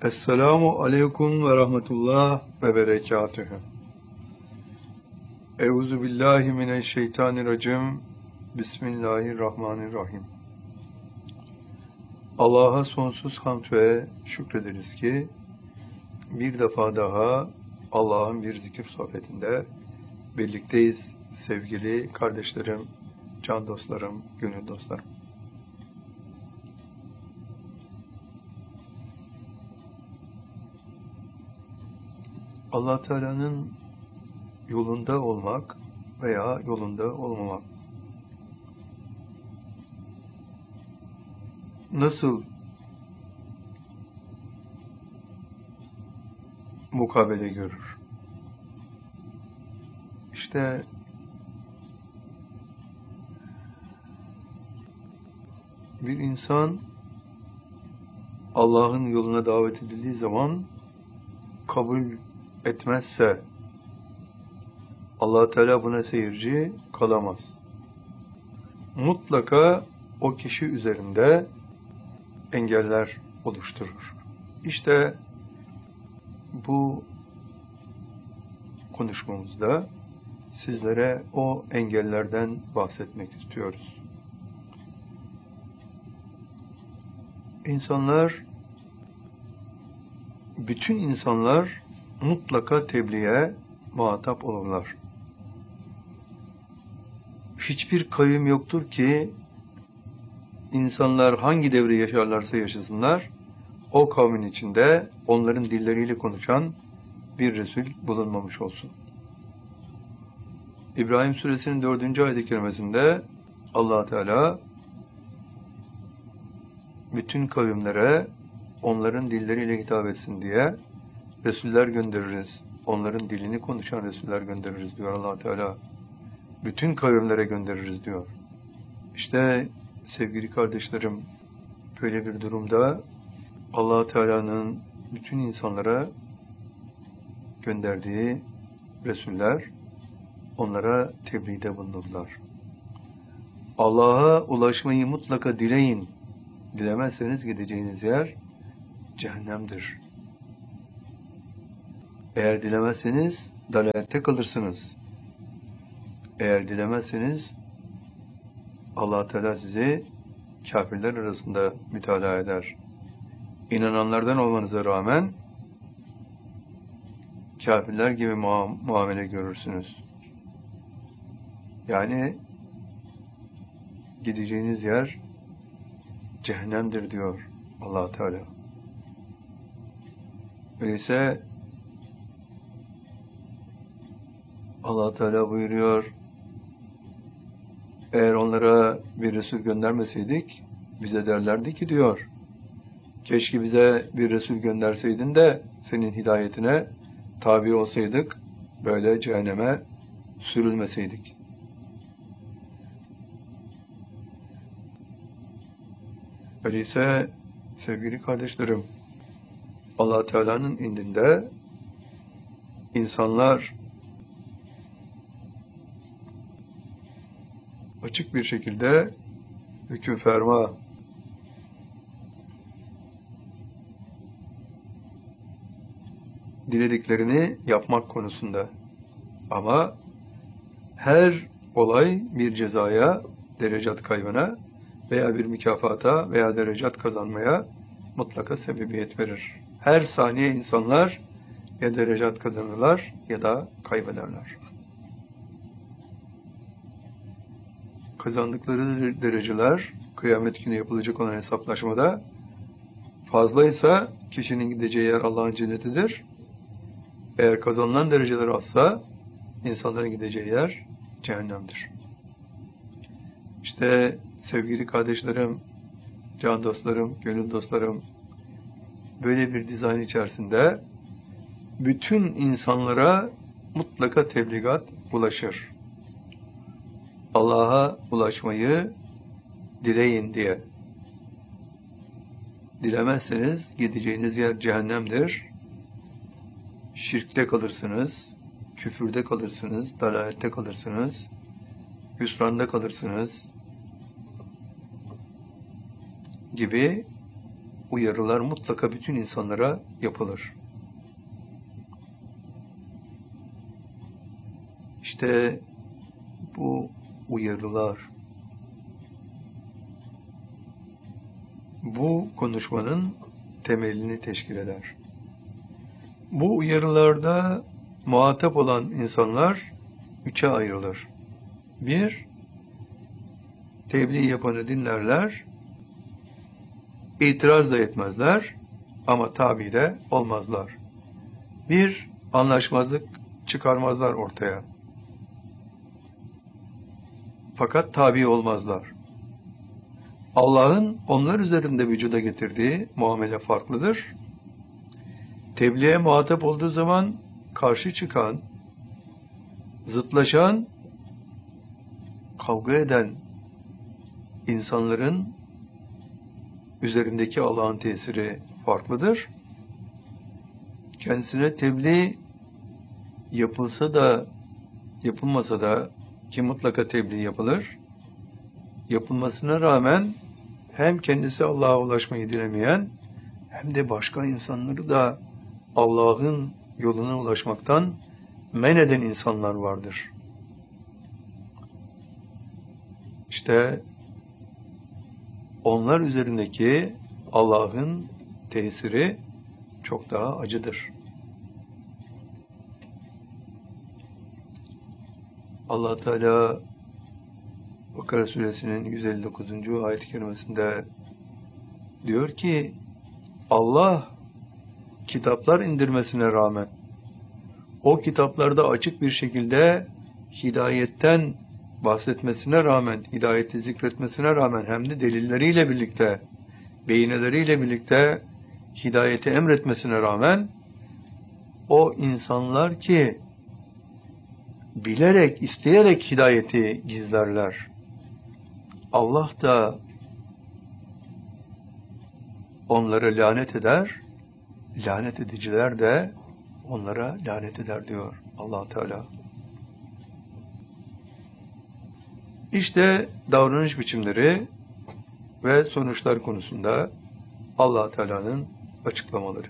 Esselamu aleyküm ve rahmetullah ve berekatühü. Euzu billahi mineşşeytanirracim. Bismillahirrahmanirrahim. Allah'a sonsuz hamd ve şükrederiz ki bir defa daha Allah'ın bir zikir sohbetinde birlikteyiz sevgili kardeşlerim, can dostlarım, gönül dostlarım. Allah Teala'nın yolunda olmak veya yolunda olmamak nasıl mukabele görür? İşte bir insan Allah'ın yoluna davet edildiği zaman kabul etmezse Allah Teala buna seyirci kalamaz. Mutlaka o kişi üzerinde engeller oluşturur. İşte bu konuşmamızda sizlere o engellerden bahsetmek istiyoruz. Bütün insanlar mutlaka tebliğe muhatap olurlar. Hiçbir kavim yoktur ki insanlar hangi devre yaşarlarsa yaşasınlar, o kavmin içinde onların dilleriyle konuşan bir Resul bulunmamış olsun. İbrahim Suresinin 4. ayet-i kerimesinde Allah Teala bütün kavimlere onların dilleriyle hitap etsin diye Resuller göndeririz. Onların dilini konuşan Resuller göndeririz diyor Allah Teala. Bütün kavimlere göndeririz diyor. İşte sevgili kardeşlerim, böyle bir durumda Allah Teala'nın bütün insanlara gönderdiği Resuller onlara tebliğde bulunurlar. Allah'a ulaşmayı mutlaka dileyin. Dilemezseniz gideceğiniz yer cehennemdir. Eğer dilemezseniz dalalette kalırsınız. Eğer dilemezseniz Allah Teala sizi kafirler arasında mütalaa eder. İnananlardan olmanıza rağmen kafirler gibi muamele görürsünüz. Yani gideceğiniz yer cehennemdir diyor Allah Teala. Öyleyse Allah Teala buyuruyor, eğer onlara bir Resul göndermeseydik bize derlerdi ki diyor, keşke bize bir Resul gönderseydin de senin hidayetine tabi olsaydık, böyle cehenneme sürülmeseydik. Öyleyse sevgili kardeşlerim, Allah Teala'nın indinde insanlar açık bir şekilde hüküm ferma, dilediklerini yapmak konusunda. Ama her olay bir cezaya, derecat kaybına veya bir mükafata veya derecat kazanmaya mutlaka sebebiyet verir. Her saniye insanlar ya derecat kazanırlar ya da kaybederler. Kazandıkları dereceler kıyamet günü yapılacak olan hesaplaşmada fazlaysa kişinin gideceği yer Allah'ın cennetidir. Eğer kazanılan dereceler azsa insanların gideceği yer cehennemdir. İşte sevgili kardeşlerim, can dostlarım, gönül dostlarım, böyle bir dizayn içerisinde bütün insanlara mutlaka tebligat ulaşır. Allah'a ulaşmayı dileyin diye. Dilemezseniz gideceğiniz yer cehennemdir. Şirkte kalırsınız, küfürde kalırsınız, dalalette kalırsınız, hüsranda kalırsınız gibi uyarılar mutlaka bütün insanlara yapılır. İşte bu uyarılar, bu konuşmanın temelini teşkil eder. Bu uyarılarda muhatap olan insanlar üçe ayrılır. Bir, tebliğ yapanı dinlerler, itiraz da etmezler ama tabi de olmazlar. Bir, anlaşmazlık çıkarmazlar ortaya. Fakat tabi olmazlar. Allah'ın onlar üzerinde vücuda getirdiği muamele farklıdır. Tebliğe muhatap olduğu zaman karşı çıkan, zıtlaşan, kavga eden insanların üzerindeki Allah'ın tesiri farklıdır. Kendisine tebliğ yapılsa da yapılmasa da, ki mutlaka tebliğ yapılır, yapılmasına rağmen hem kendisi Allah'a ulaşmayı dilemeyen hem de başka insanları da Allah'ın yoluna ulaşmaktan men eden insanlar vardır. İşte onlar üzerindeki Allah'ın tesiri çok daha acıdır. Allah Teala Bakara Suresinin 159. ayet-i kerimesinde diyor ki, Allah kitaplar indirmesine rağmen, o kitaplarda açık bir şekilde hidayetten bahsetmesine rağmen, hidayeti zikretmesine rağmen, hem de delilleriyle birlikte, beyineleriyle birlikte hidayeti emretmesine rağmen, o insanlar ki bilerek, isteyerek hidayeti gizlerler, Allah da onları lanet eder, lanet ediciler de onlara lanet eder diyor Allah Teala. İşte davranış biçimleri ve sonuçlar konusunda Allah Teala'nın açıklamaları.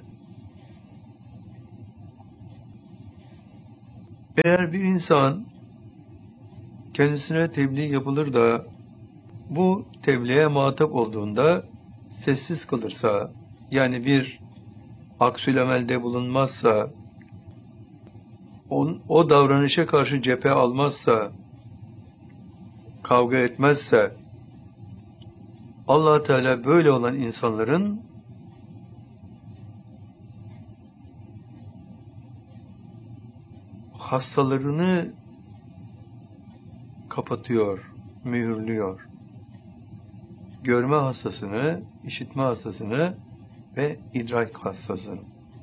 Eğer bir insan kendisine tebliğ yapılır da bu tebliğe muhatap olduğunda sessiz kalırsa, yani bir aksülemelde bulunmazsa, o davranışa karşı cephe almazsa, kavga etmezse, Allah Teala böyle olan insanların hastalarını kapatıyor, mühürlüyor. Görme hastasını, işitme hastasını ve idrak hastasını.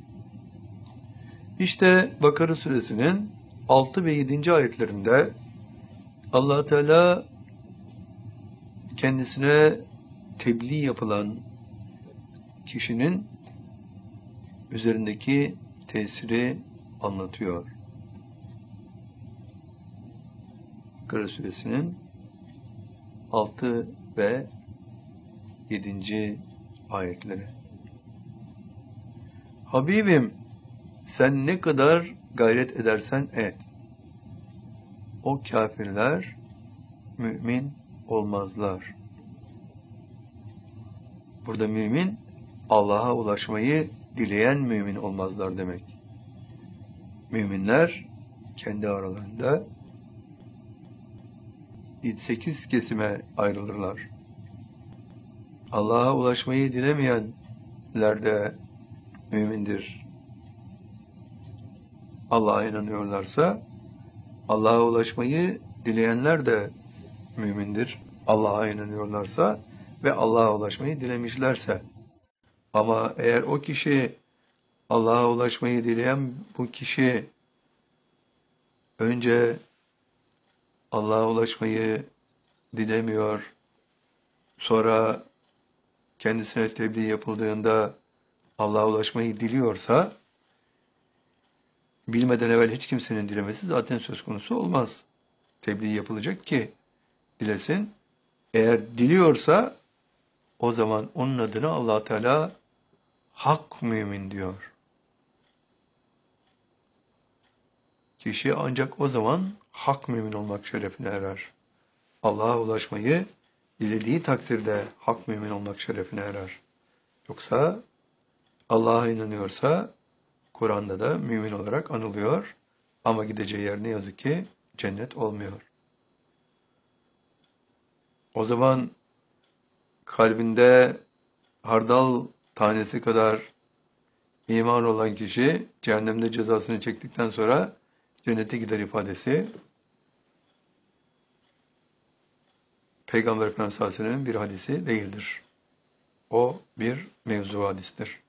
İşte Bakara Suresinin 6 ve 7. ayetlerinde Allah Teala kendisine tebliğ yapılan kişinin üzerindeki tesiri anlatıyor. Bakara Suresinin 6 ve 7. ayetleri. Habibim, sen ne kadar gayret edersen et, o kafirler mümin olmazlar. Burada mümin, Allah'a ulaşmayı dileyen mümin olmazlar demek. Müminler kendi aralarında 8 kesime ayrılırlar. Allah'a ulaşmayı dilemeyenler de mümindir. Allah'a inanıyorlarsa, Allah'a ulaşmayı dileyenler de mümindir. Allah'a inanıyorlarsa ve Allah'a ulaşmayı dilemişlerse. Ama eğer o kişi, Allah'a ulaşmayı dileyen bu kişi, önce Allah'a ulaşmayı dilemiyor, sonra kendisine tebliğ yapıldığında Allah'a ulaşmayı diliyorsa, bilmeden evvel hiç kimsenin dilemesi zaten söz konusu olmaz. Tebliğ yapılacak ki dilesin. Eğer diliyorsa, o zaman onun adına Allah Teala hak mümin diyor. Kişi ancak o zaman hak mümin olmak şerefine erer. Allah'a ulaşmayı dilediği takdirde hak mümin olmak şerefine erer. Yoksa Allah'a inanıyorsa Kur'an'da da mümin olarak anılıyor ama gideceği yer ne yazık ki cennet olmuyor. O zaman kalbinde hardal tanesi kadar iman olan kişi cehennemde cezasını çektikten sonra cennete gider ifadesi Peygamber Efendimiz sallallahu aleyhi ve sellem'in bir hadisi değildir. O bir mevzu hadistir.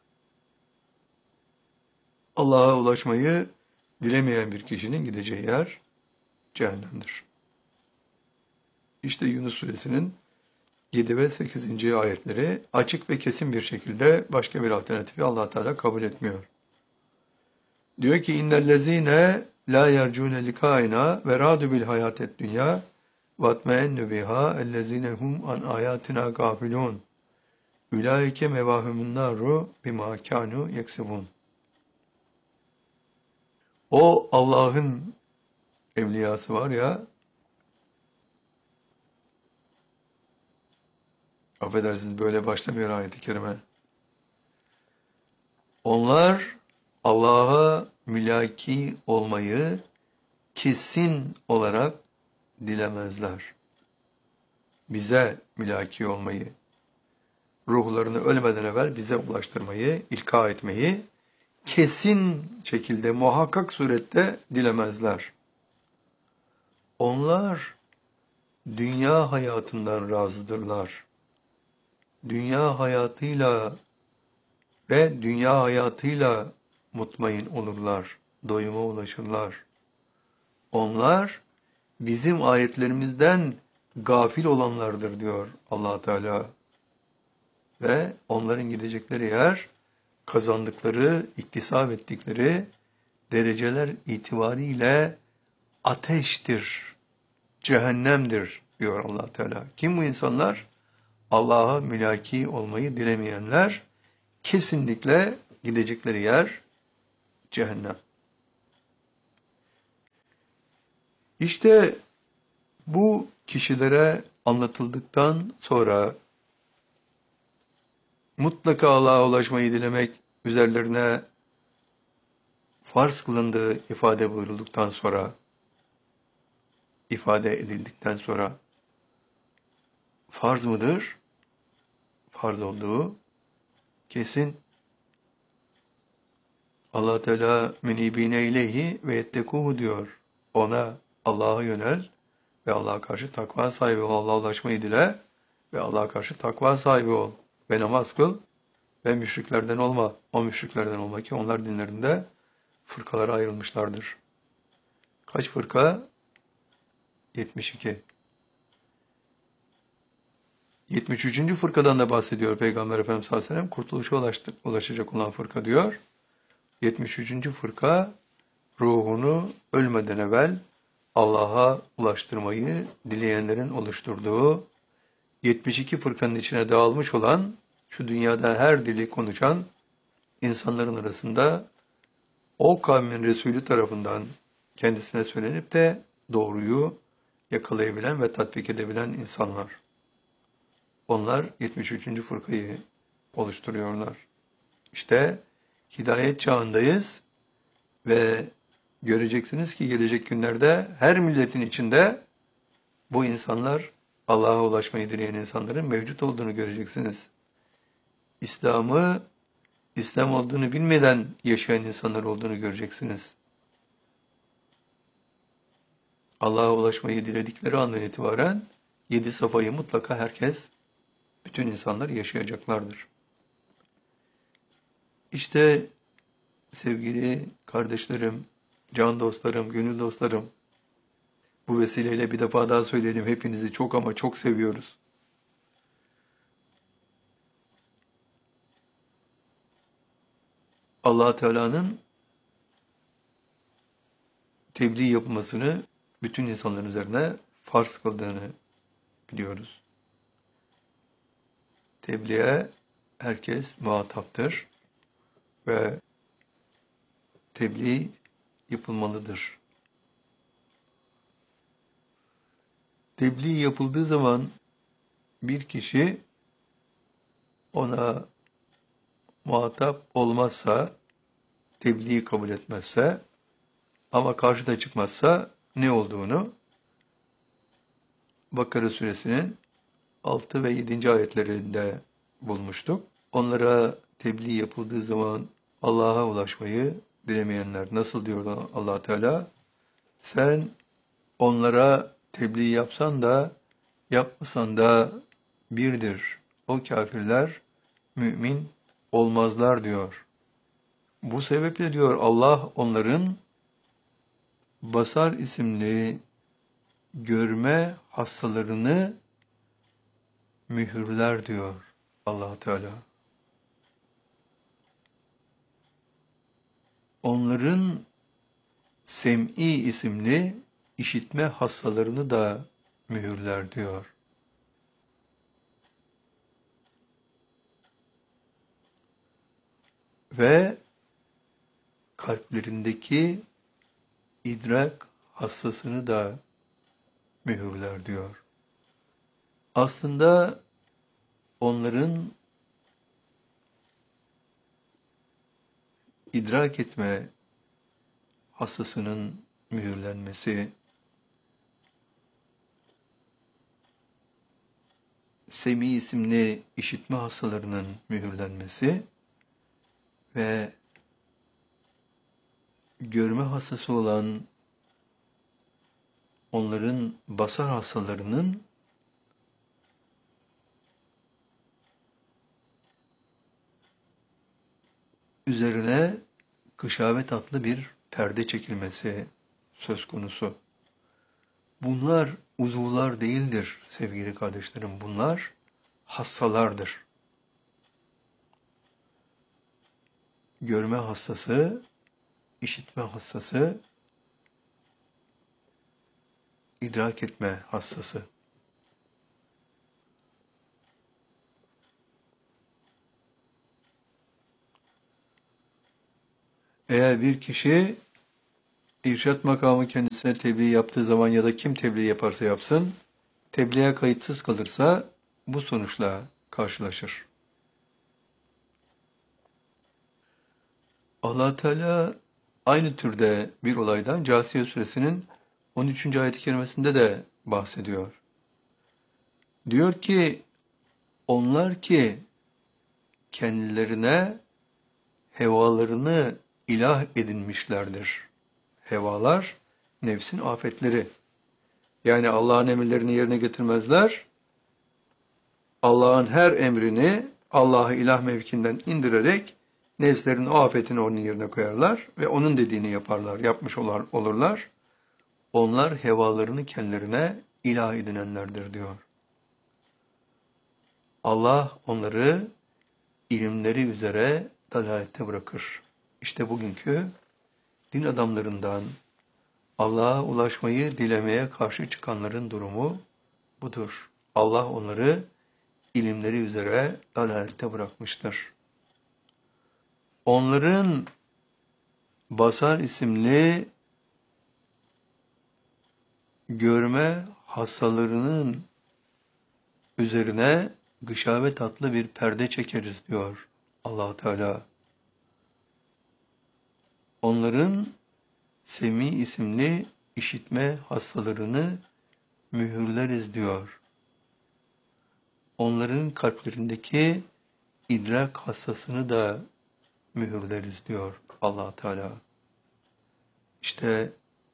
Allah'a ulaşmayı dilemeyen bir kişinin gideceği yer cehennemdir. İşte Yunus suresinin 7 ve 8. ayetleri açık ve kesin bir şekilde başka bir alternatifi Allah Teala kabul etmiyor. Diyor ki innellezine la yercune likaina ve radu bil hayatet dünya vatmeennu biha ellezine hum an ayatina gafilun. Ulaike mevahumun naru bima kanu yeksubun. O Allah'ın evliyası var ya, affedersiniz böyle başlamıyor ayet-i kerime. Onlar Allah'a mülaki olmayı kesin olarak dilemezler. Bize mülaki olmayı, ruhlarını ölmeden evvel bize ulaştırmayı, ilka etmeyi kesin şekilde, muhakkak surette dilemezler. Onlar dünya hayatından razıdırlar. Dünya hayatıyla ve dünya hayatıyla mutmain olurlar, doyuma ulaşırlar. Onlar bizim ayetlerimizden gafil olanlardır diyor Allah Teala. Ve onların gidecekleri yer, kazandıkları, iktisap ettikleri dereceler itibariyle ateştir, cehennemdir diyor Allah Teala. Kim bu insanlar? Allah'a mülaki olmayı dilemeyenler, kesinlikle gidecekleri yer cehennem. İşte bu kişilere anlatıldıktan sonra mutlaka Allah'a ulaşmayı dilemek üzerlerine farz kılındığı ifade buyurulduktan sonra, ifade edildikten sonra farz mıdır? Farz olduğu kesin. Allah Teala münibine ileyhi ve yettekuhu diyor. Ona, Allah'a yönel ve Allah'a karşı takva sahibi ol. Allah'a ulaşmayı dile ve Allah'a karşı takva sahibi ol. Ve namaz kıl ve müşriklerden olma. O müşriklerden olma ki onlar dinlerinde fırkalara ayrılmışlardır. Kaç fırka? 72. 73. fırkadan da bahsediyor Peygamber Efendimiz sallallahu aleyhi ve sellem. Kurtuluşa ulaşacak olan fırka diyor. 73. fırka ruhunu ölmeden evvel Allah'a ulaştırmayı dileyenlerin oluşturduğu 72 fırkanın içine dağılmış olan şu dünyada her dili konuşan insanların arasında o kavmin Resulü tarafından kendisine söylenip de doğruyu yakalayabilen ve tatbik edebilen insanlar. Onlar 73. fırkayı oluşturuyorlar. İşte hidayet çağındayız ve göreceksiniz ki gelecek günlerde her milletin içinde bu insanlar Allah'a ulaşmayı dileyen insanların mevcut olduğunu göreceksiniz. İslam'ı İslam olduğunu bilmeden yaşayan insanlar olduğunu göreceksiniz. Allah'a ulaşmayı diledikleri andan itibaren 7 safayı mutlaka herkes, bütün insanlar yaşayacaklardır. İşte sevgili kardeşlerim, can dostlarım, gönül dostlarım, bu vesileyle bir defa daha söyleyelim, hepinizi çok ama çok seviyoruz. Allah Teala'nın tebliğ yapılmasını bütün insanların üzerine farz kıldığını biliyoruz. Tebliğe herkes muhataptır ve tebliğ yapılmalıdır. Tebliğ yapıldığı zaman bir kişi ona muhatap olmazsa, tebliği kabul etmezse ama karşıda çıkmazsa ne olduğunu Bakara suresinin 6 ve 7. ayetlerinde bulmuştuk. Onlara tebliğ yapıldığı zaman Allah'a ulaşmayı dilemeyenler nasıl diyor Allah Teala? Sen onlara tebliğ yapsan da yapmasan da birdir. O kafirler mümin olmazlar diyor. Bu sebeple diyor Allah onların basar isimli görme hastalarını mühürler diyor Allah Teala. Onların sem'i isimli işitme hastalarını da mühürler diyor. Ve kalplerindeki idrak hassasını da mühürler diyor. Aslında onların idrak etme hassasının mühürlenmesi, semi isimli işitme hastalarının mühürlenmesi ve görme hastası olan onların basar hastalarının üzerine gışavet adlı bir perde çekilmesi söz konusu. Bunlar uzuvlar değildir sevgili kardeşlerim. Bunlar hastalardır. Görme hastası, işitme hastası, idrak etme hastası. Eğer bir kişi irşad makamı kendisine tebliğ yaptığı zaman ya da kim tebliğ yaparsa yapsın, tebliğe kayıtsız kalırsa bu sonuçla karşılaşır. Allah Teala aynı türde bir olaydan Câsiye suresinin 13. ayet-i kerimesinde de bahsediyor. Diyor ki, onlar ki kendilerine hevalarını ilah edinmişlerdir. Hevalar, nefsin afetleri. Yani Allah'ın emirlerini yerine getirmezler. Allah'ın her emrini Allah'ı ilah mevkinden indirerek nefslerin o afetini onun yerine koyarlar ve onun dediğini yaparlar, yapmış olurlar. Onlar hevalarını kendilerine ilah edinenlerdir diyor. Allah onları ilimleri üzere dalalette bırakır. İşte bugünkü din adamlarından Allah'a ulaşmayı dilemeye karşı çıkanların durumu budur. Allah onları ilimleri üzere dalalette bırakmıştır. Onların basar isimli görme hastalarının üzerine gışavet adlı bir perde çekeriz diyor Allah Teala. Onların semi isimli işitme hastalarını mühürleriz diyor. Onların kalplerindeki idrak hassasını da mühürleriz diyor Allah Teala. İşte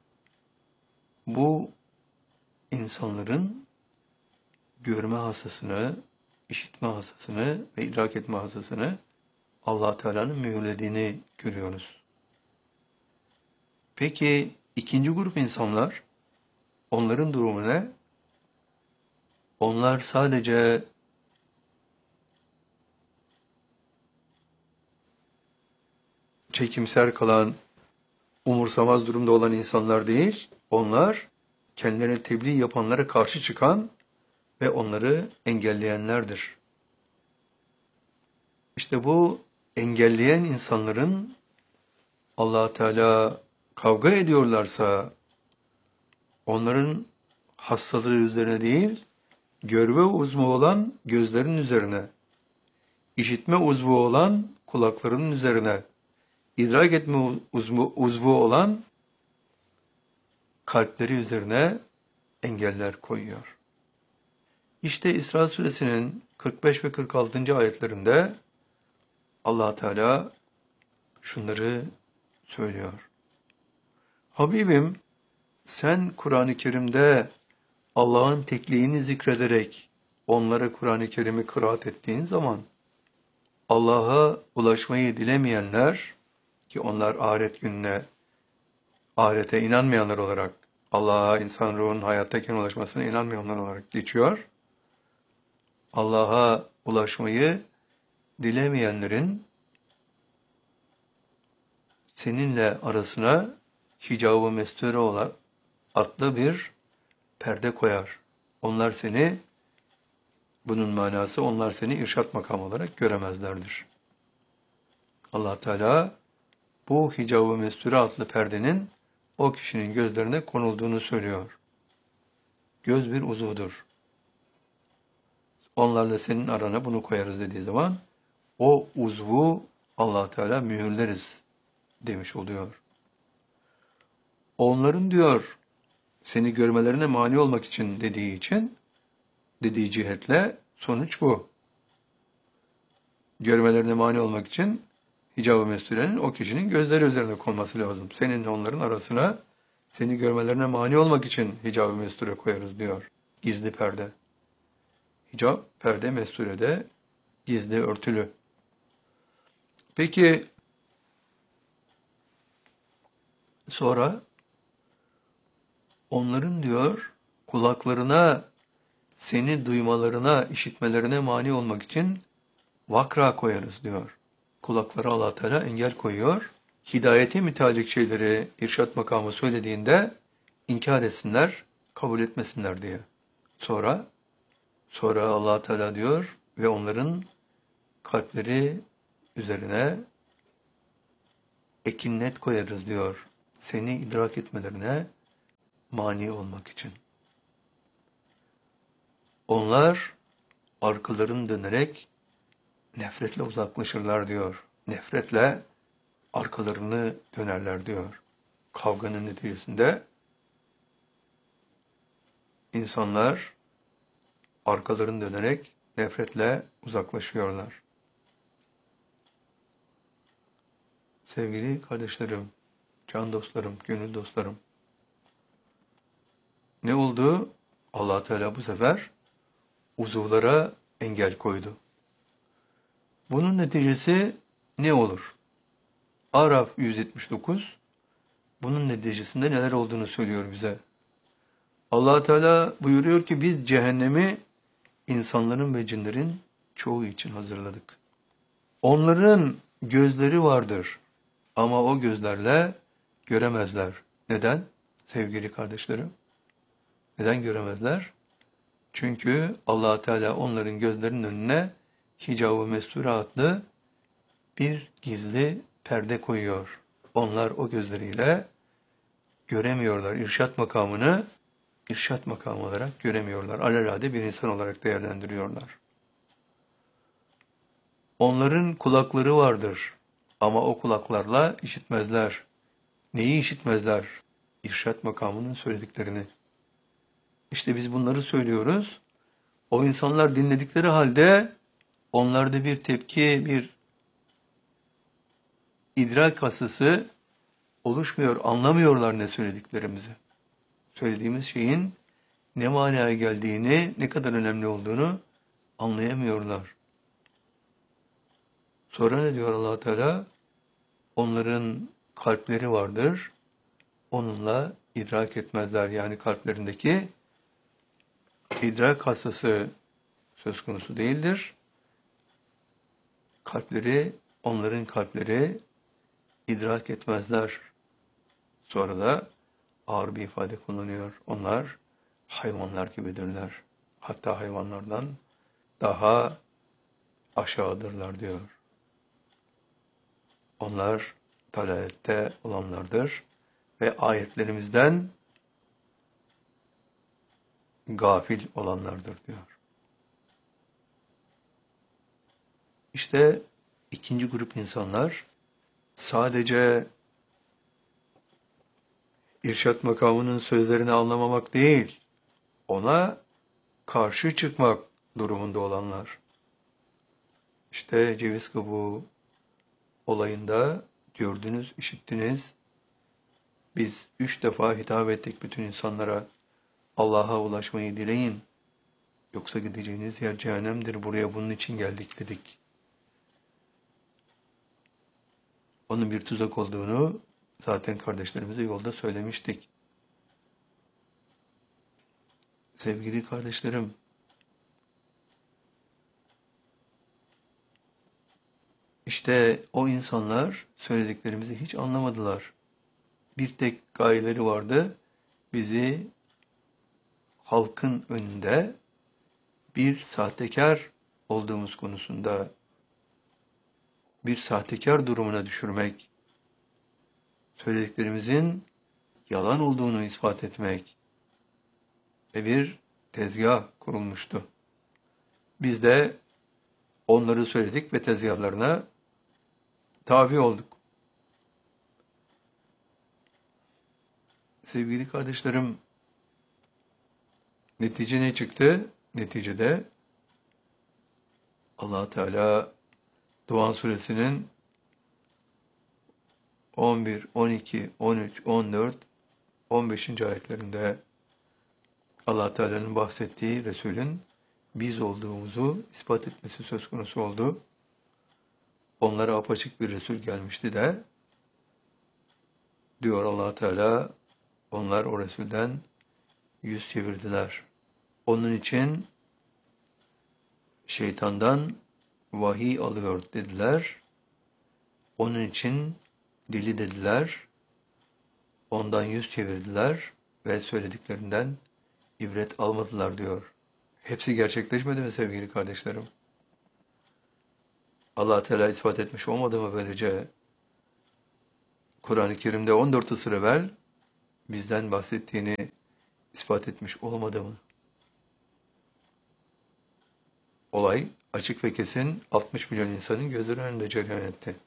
bu insanların görme hassasını, işitme hassasını ve idrak etme hassasını Allah Teala'nın mühürlediğini görüyoruz. Peki ikinci grup insanlar, onların durumu ne? Onlar sadece çekimser kalan, umursamaz durumda olan insanlar değil, onlar kendilerine tebliğ yapanlara karşı çıkan ve onları engelleyenlerdir. İşte bu engelleyen insanların Allah Teala kavga ediyorlarsa onların hastalığı üzerine değil, görme uzvu olan gözlerin üzerine, işitme uzvu olan kulaklarının üzerine, idrak etme uzvu olan kalpleri üzerine engeller koyuyor. İşte İsra suresinin 45 ve 46. ayetlerinde Allah Teala şunları söylüyor. Habibim, sen Kur'an-ı Kerim'de Allah'ın tekliğini zikrederek onlara Kur'an-ı Kerim'i kıraat ettiğin zaman Allah'a ulaşmayı dilemeyenler, ki onlar ahiret gününe, ahirete inanmayanlar olarak, Allah'a insan ruhunun hayattayken ulaşmasına inanmayanlar olarak geçiyor. Allah'a ulaşmayı dilemeyenlerin seninle arasına hicab-ı mesture olan adlı bir perde koyar. Onlar seni, bunun manası onlar seni irşat makamı olarak göremezlerdir. Allah Teala bu hicab-ı mesture adlı perdenin o kişinin gözlerine konulduğunu söylüyor. Göz bir uzuvdur. Onlarla senin arana bunu koyarız dediği zaman o uzvu Allah Teala mühürleriz demiş oluyor. Onların diyor seni görmelerine mani olmak için dediği cihetle sonuç bu. Görmelerine mani olmak için hicab-ı mesturenin o kişinin gözleri üzerine konması lazım. Seninle onların arasına seni görmelerine mani olmak için hicab-ı mesture koyarız diyor. Gizli perde. Hicab, perde mesturede gizli, örtülü. Peki sonra onların diyor kulaklarına seni duymalarına, işitmelerine mani olmak için vakra koyarız diyor. Kulaklara Allah Teala engel koyuyor. Hidayete mütalik şeyleri irşat makamı söylediğinde inkar etsinler, kabul etmesinler diye. Sonra Allah Teala diyor ve onların kalpleri üzerine ekinnet koyarız diyor. Seni idrak etmelerine mani olmak için. Onlar arkalarını dönerek nefretle uzaklaşırlar diyor. Nefretle arkalarını dönerler diyor. Kavganın neticesinde insanlar arkalarını dönerek nefretle uzaklaşıyorlar. Sevgili kardeşlerim, can dostlarım, gönül dostlarım. Ne oldu? Allah Teala bu sefer uzuvlara engel koydu. Bunun neticesi ne olur? Araf 179 bunun neticesinde neler olduğunu söylüyor bize. Allah Teala buyuruyor ki biz cehennemi insanların ve cinlerin çoğu için hazırladık. Onların gözleri vardır ama o gözlerle göremezler. Neden? Sevgili kardeşlerim. Neden göremezler? Çünkü Allah Teala onların gözlerinin önüne hicab-ı mesture adlı bir gizli perde koyuyor. Onlar o gözleriyle göremiyorlar. İrşat makamını irşat makamı olarak göremiyorlar. Alelade bir insan olarak değerlendiriyorlar. Onların kulakları vardır ama o kulaklarla işitmezler. Neyi işitmezler? İrşat makamının söylediklerini. İşte biz bunları söylüyoruz. O insanlar dinledikleri halde onlarda bir tepki, bir idrak hasısı oluşmuyor. Anlamıyorlar ne söylediklerimizi. Söylediğimiz şeyin ne manaya geldiğini, ne kadar önemli olduğunu anlayamıyorlar. Sonra ne diyor Allah Teala? Onların kalpleri vardır. Onunla idrak etmezler. Yani kalplerindeki idrak hassası söz konusu değildir. Onların kalpleri idrak etmezler. Sonra da ağır bir ifade kullanıyor. Onlar hayvanlar gibidirler. Hatta hayvanlardan daha aşağıdırlar diyor. Onlar dalalette olanlardır ve ayetlerimizden gafil olanlardır diyor. İşte ikinci grup insanlar sadece irşad makamının sözlerini anlamamak değil, ona karşı çıkmak durumunda olanlar. İşte ceviz kabuğu olayında gördünüz, işittiniz. Biz 3 defa hitap ettik bütün insanlara. Allah'a ulaşmayı dileyin. Yoksa gideceğiniz yer cehennemdir. Buraya bunun için geldik dedik. Onun bir tuzak olduğunu zaten kardeşlerimize yolda söylemiştik. Sevgili kardeşlerim, işte o insanlar söylediklerimizi hiç anlamadılar. Bir tek gayeleri vardı, bizi halkın önünde bir sahtekar olduğumuz konusunda bir sahtekar durumuna düşürmek, söylediklerimizin yalan olduğunu ispat etmek ve bir tezgah kurulmuştu. Biz de onları söyledik ve tezgahlarına tabi olduk. Sevgili kardeşlerim, netice ne çıktı? Neticede Allah Teala Duhan Suresinin 11, 12, 13, 14, 15. ayetlerinde Allah Teala'nın bahsettiği Resul'ün biz olduğumuzu ispat etmesi söz konusu oldu. Onlara apaçık bir Resul gelmişti de diyor Allah Teala, onlar o Resul'den yüz çevirdiler. Onun için şeytandan vahiy alıyor dediler. Onun için deli dediler. Ondan yüz çevirdiler ve söylediklerinden ibret almadılar diyor. Hepsi gerçekleşmedi mi sevgili kardeşlerim? Allah Teala ispat etmiş olmadı mı böylece? Kur'an-ı Kerim'de 14 asır evvel bizden bahsettiğini ispat etmiş olmadı mı? Olay açık ve kesin 60 milyon insanın gözleri önünde cereyan etti.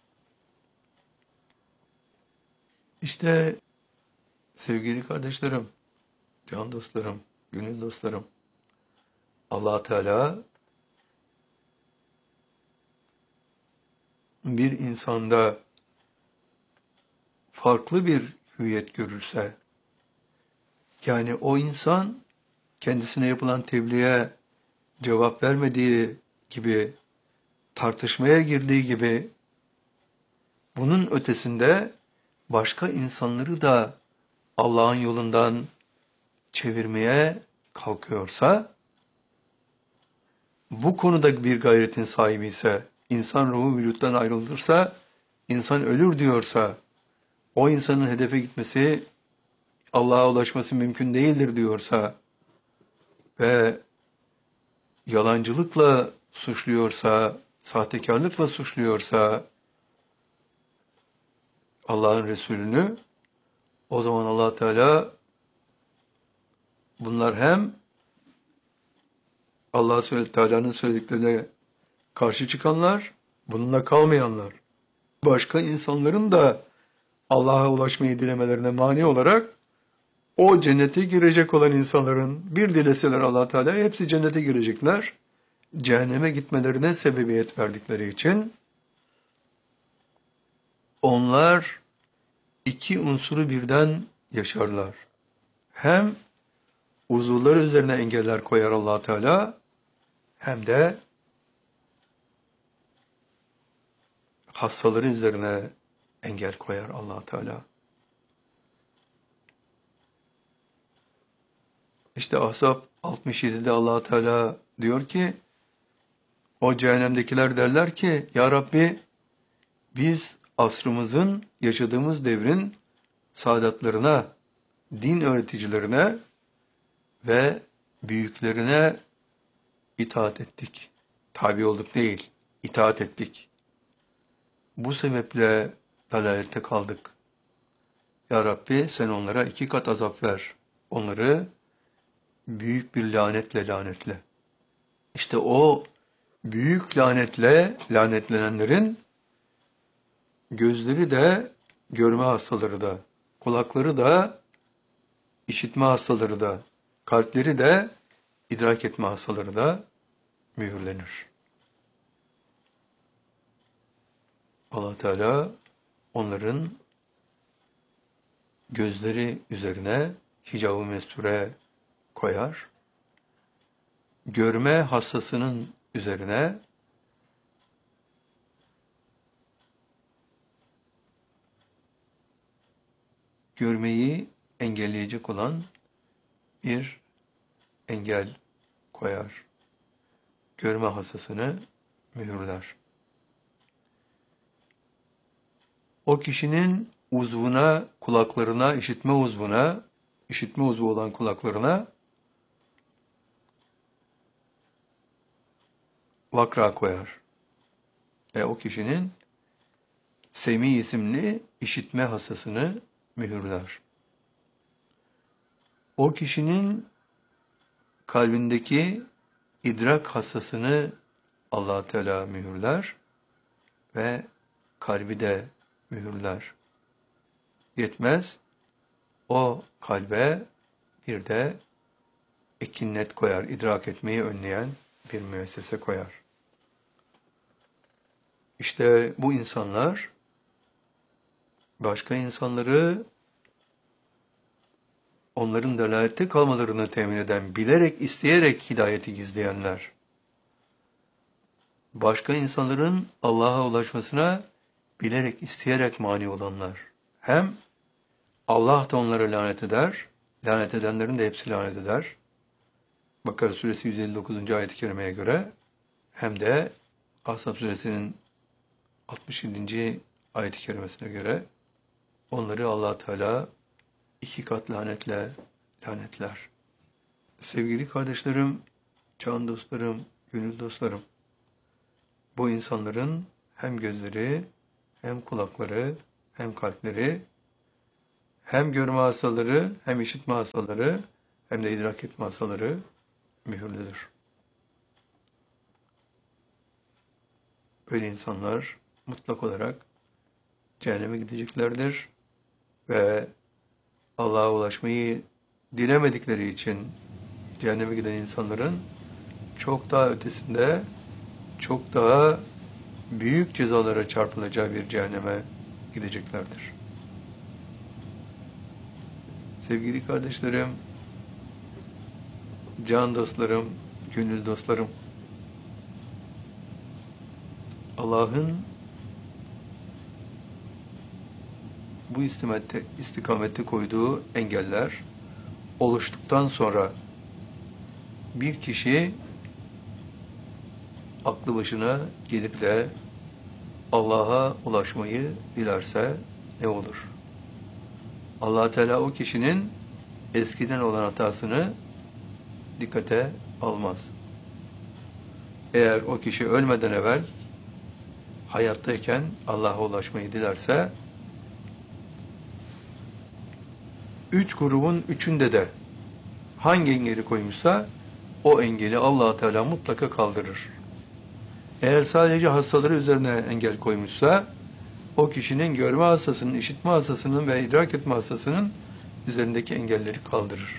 İşte sevgili kardeşlerim, can dostlarım, gönül dostlarım, Allah Teala bir insanda farklı bir hüviyet görürse, yani o insan kendisine yapılan tebliğe cevap vermediği gibi, tartışmaya girdiği gibi, bunun ötesinde başka insanları da Allah'ın yolundan çevirmeye kalkıyorsa, bu konuda bir gayretin sahibi ise, insan ruhu vücuttan ayrılırsa, insan ölür diyorsa, o insanın hedefe gitmesi, Allah'a ulaşması mümkün değildir diyorsa ve yalancılıkla suçluyorsa, sahtekarlıkla suçluyorsa Allah'ın Resulünü, o zaman Allah Teala bunlar hem Allah Teala'nın söylediklerine karşı çıkanlar, bununla kalmayanlar, başka insanların da Allah'a ulaşmayı dilemelerine mani olarak o cennete girecek olan insanların bir dileseler Allah Teala hepsi cennete girecekler. Cehenneme gitmelerine sebebiyet verdikleri için onlar iki unsuru birden yaşarlar. Hem uzuvları üzerine engeller koyar Allah Teala, hem de hastaları üzerine engel koyar Allah Teala. İşte Ahzab 67'de Allah Teala diyor ki, o cehennemdekiler derler ki, Ya Rabbi, biz asrımızın, yaşadığımız devrin saadatlarına, din öğreticilerine ve büyüklerine itaat ettik. Tabi olduk değil, itaat ettik. Bu sebeple dalalette kaldık. Ya Rabbi sen onlara 2 kat azap ver. Onları büyük bir lanetle lanetle. İşte o büyük lanetle lanetlenenlerin gözleri de görme hastaları da, kulakları da işitme hastaları da, kalpleri de idrak etme hastaları da mühürlenir. Allah Teala onların gözleri üzerine hicab-ı mesture koyar. Görme hastasının üzerine görmeyi engelleyecek olan bir engel koyar. Görme hastasını mühürler. O kişinin uzvuna, kulaklarına, işitme uzvu olan kulaklarına vakra koyar. O kişinin Semi isimli işitme hastasını mühürler. O kişinin kalbindeki idrak hastasını Allah Teala mühürler ve kalbi de mühürler. Yetmez, o kalbe bir de ekinnet koyar, idrak etmeyi önleyen bir müessese koyar. İşte bu insanlar başka insanları onların dalalette kalmalarını temin eden, bilerek, isteyerek hidayeti gizleyenler. Başka insanların Allah'a ulaşmasına bilerek, isteyerek mani olanlar. Hem Allah da onlara lanet eder, lanet edenlerin de hepsi lanet eder. Bakara suresi 159. ayet-i kerimeye göre, hem de Ahzab suresinin 67. ayet-i kerimesine göre onları Allah Teala 2 kat lanetle lanetler. Sevgili kardeşlerim, can dostlarım, gönül dostlarım, bu insanların hem gözleri, hem kulakları, hem kalpleri, hem görme hastaları, hem işitme hastaları, hem de idrak etme hastaları mühürlüdür. Böyle insanlar mutlak olarak cehenneme gideceklerdir ve Allah'a ulaşmayı dilemedikleri için cehenneme giden insanların çok daha ötesinde, çok daha büyük cezalara çarpılacağı bir cehenneme gideceklerdir. Sevgili kardeşlerim, can dostlarım, gönül dostlarım, Allah'ın bu istikamette koyduğu engeller oluştuktan sonra bir kişi aklı başına gelip de Allah'a ulaşmayı dilerse ne olur? Allah Teala o kişinin eskiden olan hatasını dikkate almaz. Eğer o kişi ölmeden evvel hayattayken Allah'a ulaşmayı dilerse 3 grubun 3'ünde de hangi engeli koymuşsa o engeli Allah Teala mutlaka kaldırır. Eğer sadece hastaları üzerine engel koymuşsa o kişinin görme hastasının, işitme hastasının ve idrak etme hastasının üzerindeki engelleri kaldırır.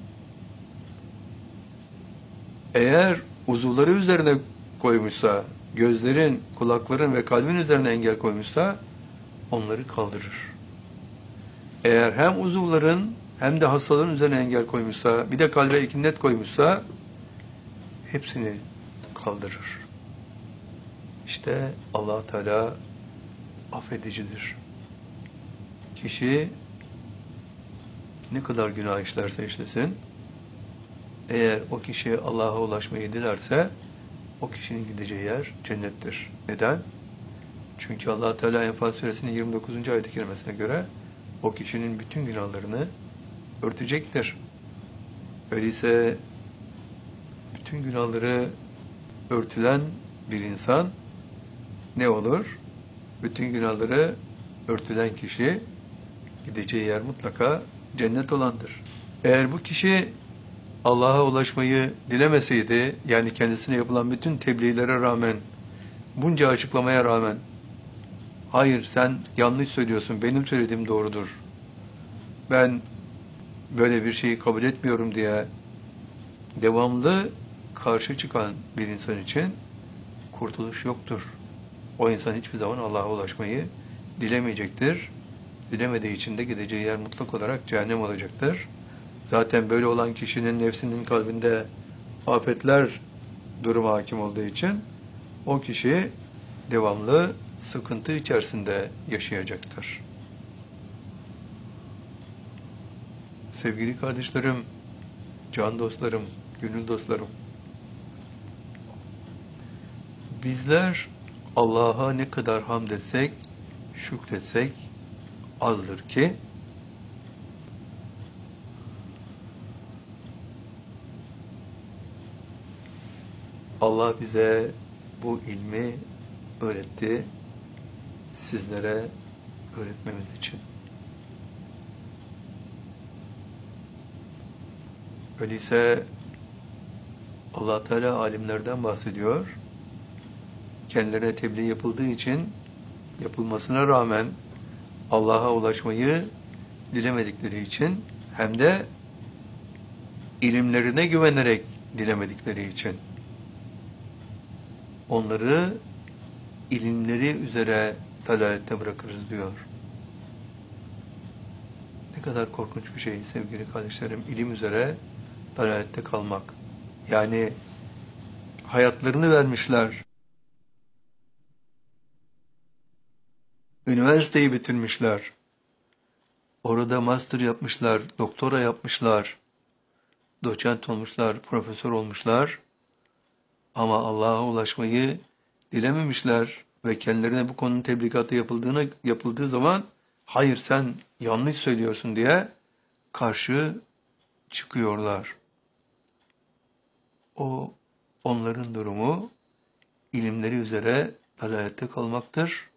Eğer uzuvları üzerine koymuşsa, gözlerin, kulakların ve kalbin üzerine engel koymuşsa onları kaldırır. Eğer hem uzuvların hem de hastaların üzerine engel koymuşsa, bir de kalbe ekinnet koymuşsa hepsini kaldırır. İşte Allah Teala affedicidir. Kişi ne kadar günah işlerse işlesin, eğer o kişi Allah'a ulaşmayı dilerse o kişinin gideceği yer cennettir. Neden? Çünkü Allah Teala Enfal suresinin 29. ayet-i kerimesine göre o kişinin bütün günahlarını örtecektir. Öyleyse bütün günahları örtülen bir insan ne olur? bütün günahları örtülen kişi gideceği yer mutlaka cennet olandır. Eğer bu kişi Allah'a ulaşmayı dilemeseydi, yani kendisine yapılan bütün tebliğlere rağmen, bunca açıklamaya rağmen, hayır sen yanlış söylüyorsun, benim söylediğim doğrudur, ben böyle bir şeyi kabul etmiyorum diye devamlı karşı çıkan bir insan için kurtuluş yoktur. O insan hiçbir zaman Allah'a ulaşmayı dilemeyecektir. Dilemediği için de gideceği yer mutlak olarak cehennem olacaktır. Zaten böyle olan kişinin nefsinin kalbinde afetler durumu hakim olduğu için o kişi devamlı sıkıntı içerisinde yaşayacaktır. Sevgili kardeşlerim, can dostlarım, gönül dostlarım, bizler Allah'a ne kadar hamd etsek, şükretsek azdır ki Allah bize bu ilmi öğretti, sizlere öğretmemiz için. Öyleyse Allah Teala alimlerden bahsediyor. Kendilerine tebliğ yapıldığı için, yapılmasına rağmen Allah'a ulaşmayı dilemedikleri için, hem de ilimlerine güvenerek dilemedikleri için onları ilimleri üzere dalalette bırakırız diyor. Ne kadar korkunç bir şey sevgili kardeşlerim, ilim üzere dalalette kalmak. Yani hayatlarını vermişler, üniversiteyi bitirmişler, orada master yapmışlar, doktora yapmışlar, doçent olmuşlar, profesör olmuşlar, ama Allah'a ulaşmayı dilememişler ve kendilerine bu konunun tebligatı yapıldığı zaman hayır sen yanlış söylüyorsun diye karşı çıkıyorlar. Onların durumu ilimleri üzere dalalette kalmaktır.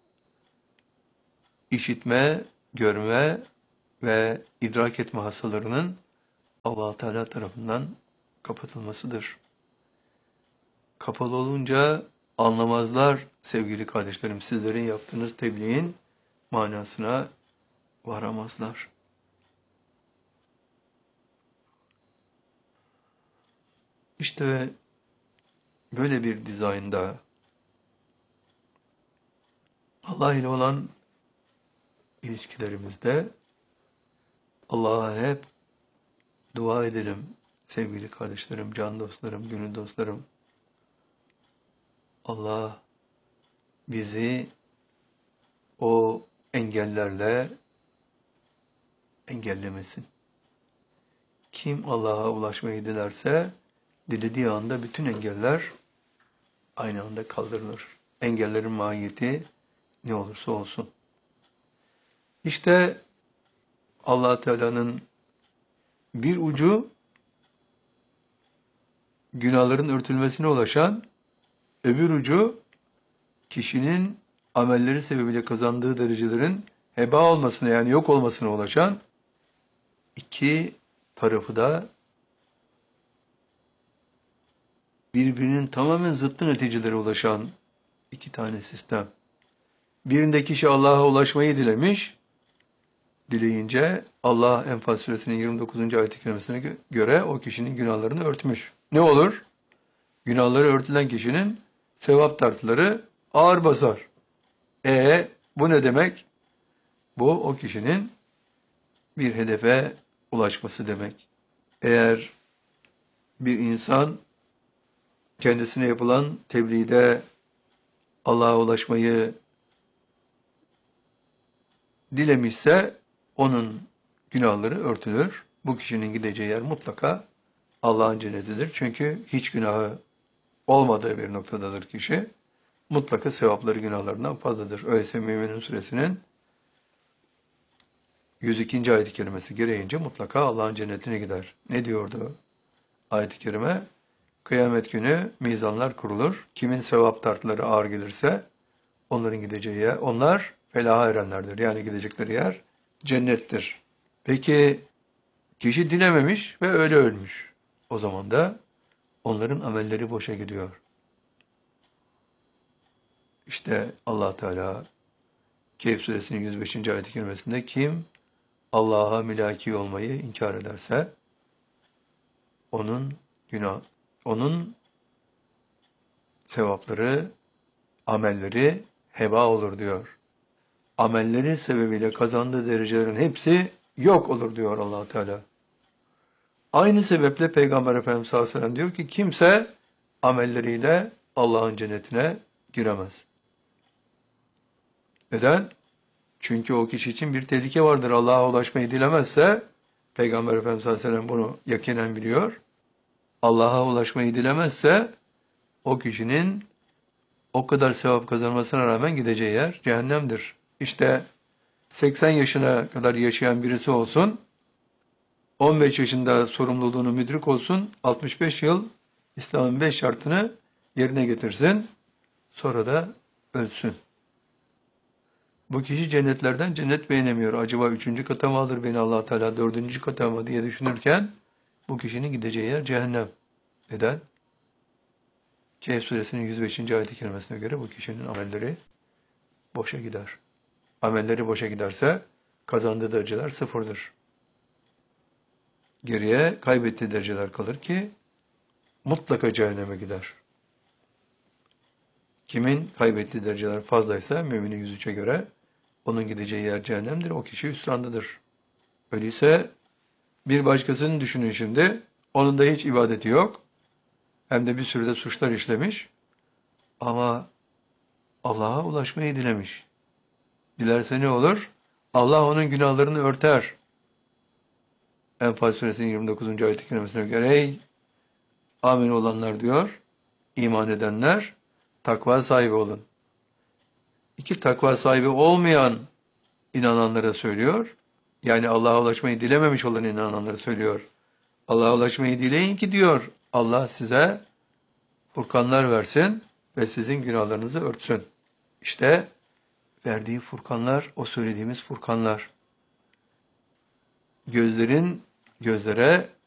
İşitme, görme ve idrak etme hastalarının Allah Teala tarafından kapatılmasıdır. Kapalı olunca anlamazlar sevgili kardeşlerim, sizlerin yaptığınız tebliğin manasına varamazlar. İşte böyle bir dizaynda Allah ile olan ilişkilerimizde Allah'a hep dua edelim sevgili kardeşlerim, can dostlarım, gönül dostlarım. Allah bizi o engellerle engellemesin. Kim Allah'a ulaşmayı dilerse, dilediği anda bütün engeller aynı anda kaldırılır. Engellerin mahiyeti ne olursa olsun. İşte Allah Teala'nın bir ucu günahların örtülmesine ulaşan, öbür ucu kişinin amelleri sebebiyle kazandığı derecelerin heba olmasına, yani yok olmasına ulaşan, iki tarafı da birbirinin tamamen zıttı neticelere ulaşan iki tane sistem. Birinde kişi Allah'a ulaşmayı dilemiş, dileyince Allah Enfal suresinin 29. ayet-i kerimesine göre o kişinin günahlarını örtmüş. Ne olur? Günahları örtülen kişinin sevap tartıları ağır basar. Bu ne demek? Bu o kişinin bir hedefe ulaşması demek. Eğer bir insan kendisine yapılan tebliğde Allah'a ulaşmayı dilemişse onun günahları örtülür. Bu kişinin gideceği yer mutlaka Allah'ın cennetidir. Çünkü hiç günahı olmadığı bir noktadadır kişi. Mutlaka sevapları günahlarından fazladır. Öyleyse Müminun suresinin 102. ayet-i kerimesi gereğince mutlaka Allah'ın cennetine gider. Ne diyordu ayet-i kerime? Kıyamet günü mizanlar kurulur. Kimin sevap tartıları ağır gelirse Onların gideceği yer, onlar felaha erenlerdir. Yani gidecekleri yer cennettir. Peki kişi dilememiş ve öyle ölmüş. O zaman da onların amelleri boşa gidiyor. İşte Allah Teala Kehf suresinin 105. ayet-i kerimesinde kim Allah'a mülaki olmayı inkar ederse onun sevapları, amelleri heba olur diyor. Amelleri sebebiyle kazandığı derecelerin hepsi yok olur diyor Allah Teala. Aynı sebeple Peygamber Efendimiz sallallahu aleyhi ve sellem diyor ki kimse amelleriyle Allah'ın cennetine giremez. Neden? Çünkü o kişi için bir tehlike vardır. Allah'a ulaşmayı dilemezse, Peygamber Efendimiz sallallahu aleyhi ve sellem bunu yakinen biliyor. Allah'a ulaşmayı dilemezse, o kişinin o kadar sevap kazanmasına rağmen gideceği yer cehennemdir. İşte 80 yaşına kadar yaşayan birisi olsun, 15 yaşında sorumluluğunu müdrik olsun, 65 yıl İslam'ın 5 şartını yerine getirsin, sonra da ölsün. Bu kişi cennetlerden cennet beğenemiyor. Acaba 3. kata mı alır beni Allah Teala, 4. kata mı diye düşünürken bu kişinin gideceği yer cehennem. Neden? Kehf suresinin 105. ayet-i kerimesine göre bu kişinin amelleri boşa gider. Amelleri boşa giderse kazandığı dereceler sıfırdır. Geriye kaybettiği dereceler kalır ki mutlaka cehenneme gider. Kimin kaybettiği dereceler fazlaysa müminin 103'e göre onun gideceği yer cehennemdir. O kişi hüsrandadır. Öyleyse bir başkasını düşünün şimdi. Onun da hiç ibadeti yok. Hem de bir sürü de suçlar işlemiş. Ama Allah'a ulaşmayı dilemiş. Dilerse ne olur? Allah onun günahlarını örter. Enfal suresinin 29. ayet-i kerimesine göre ey amin olanlar diyor, iman edenler takva sahibi olun. İki takva sahibi olmayan inananlara söylüyor. Yani Allah'a ulaşmayı dilememiş olan inananlara söylüyor. Allah'a ulaşmayı dileyin ki diyor, Allah size furkanlar versin ve sizin günahlarınızı örtsün. İşte verdiği furkanlar, o söylediğimiz furkanlar. Gözlerin gözlere,